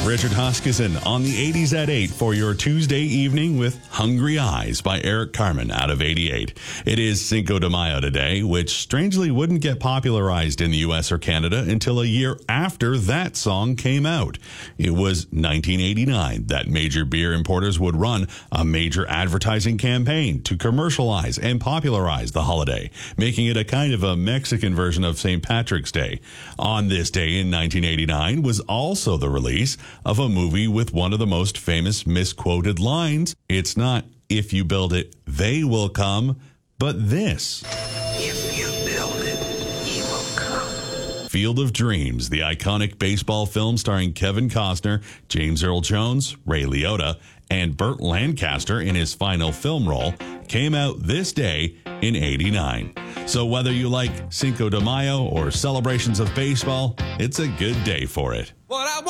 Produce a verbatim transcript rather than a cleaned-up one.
Richard Huskisson on the eighties at eight for your Tuesday evening with Hungry Eyes by Eric Carmen out of eighty-eight. It is Cinco de Mayo today, which strangely wouldn't get popularized in the U S or Canada until a year after that song came out. It was nineteen eighty-nine that major beer importers would run a major advertising campaign to commercialize and popularize the holiday, making it a kind of a Mexican version of Saint Patrick's Day. On this day in nineteen eighty-nine was also the release of a movie with one of the most famous misquoted lines. It's not, "If you build it, they will come," but this. If you build it, he will come. Field of Dreams, the iconic baseball film starring Kevin Costner, James Earl Jones, Ray Liotta, and Burt Lancaster in his final film role, came out this day in eighty-nine. So whether you like Cinco de Mayo or celebrations of baseball, it's a good day for it. What I